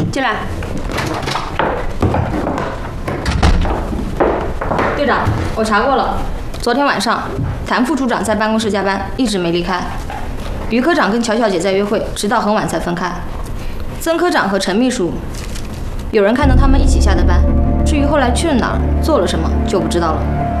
进来。 队长，我查过了，昨天晚上谭副处长在办公室加班，一直没离开。于科长跟乔小姐在约会，直到很晚才分开。曾科长和陈秘书，有人看到他们一起下的班，至于后来去了哪儿，做了什么就不知道了。